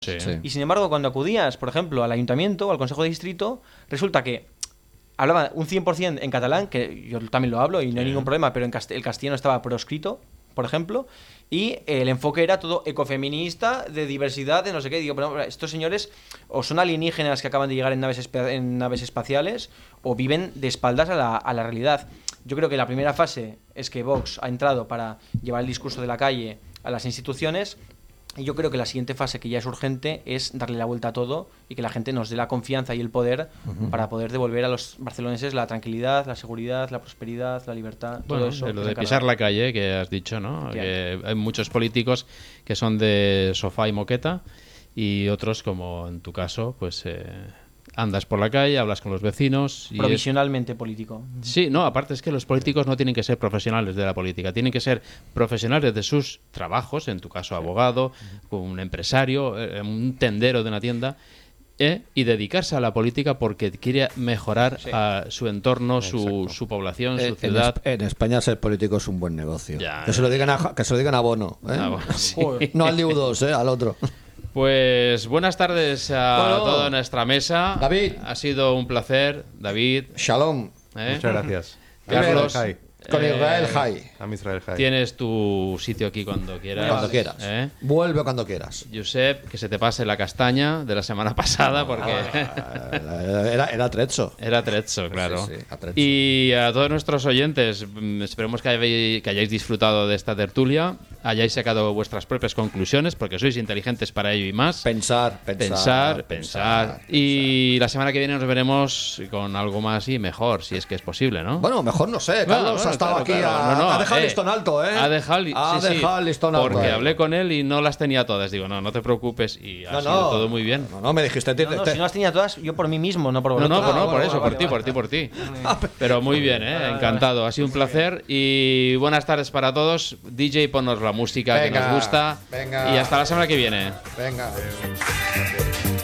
Sí. Y sin embargo, cuando acudías, por ejemplo, al ayuntamiento o al consejo de distrito, resulta que hablaba un 100% en catalán, que yo también lo hablo y no hay ningún problema, pero el castellano estaba proscrito, por ejemplo, y el enfoque era todo ecofeminista, de diversidad, de no sé qué. Digo, pero estos señores o son alienígenas que acaban de llegar en naves espaciales o viven de espaldas a la realidad. Yo creo que la primera fase es que Vox ha entrado para llevar el discurso de la calle a las instituciones. Y yo creo que la siguiente fase, que ya es urgente, es darle la vuelta a todo y que la gente nos dé la confianza y el poder para poder devolver a los barceloneses la tranquilidad, la seguridad, la prosperidad, la libertad, todo eso. Lo de pisar la calle, que has dicho, ¿no? Que hay muchos políticos que son de sofá y moqueta y otros, como en tu caso, pues andas por la calle, hablas con los vecinos. Y provisionalmente político. Sí, no, aparte es que los políticos no tienen que ser profesionales de la política, tienen que ser profesionales de sus trabajos, en tu caso abogado, un empresario, un tendero de una tienda, y dedicarse a la política porque quiere mejorar a su entorno, su población, su ciudad. En España ser político es un buen negocio. Ya, que se lo digan a Bono, ¿eh? Sí. No al Liu2, al otro. Pues buenas tardes a toda nuestra mesa. David. Ha sido un placer, David. Shalom. Muchas gracias. Carlos. Con Israel High. A Israel High. Tienes tu sitio aquí cuando quieras. Cuando quieras. Vuelve cuando quieras. Josep, que se te pase la castaña de la semana pasada porque... Era Trezzo. Era Trezzo, claro. Sí, Trezzo. Y a todos nuestros oyentes, esperemos que hayáis disfrutado de esta tertulia, hayáis sacado vuestras propias conclusiones, porque sois inteligentes para ello y más. Pensar. Y la semana que viene nos veremos con algo más y mejor, si es que es posible, ¿no? Bueno, mejor no sé. Carlos ha estado aquí. Ha dejado el listón alto, ¿eh? Ha dejado el listón alto. Porque hablé con él y no las tenía todas. Digo, no te preocupes. Y ha sido todo muy bien. No, me dijiste. Si no las tenía todas, yo por mí mismo, no por vosotros. Por ti. Pero muy bien, encantado. Ha sido un placer. Y buenas tardes para todos. DJ, ponnos la música que nos gusta. Venga. Y hasta la semana que viene. Venga.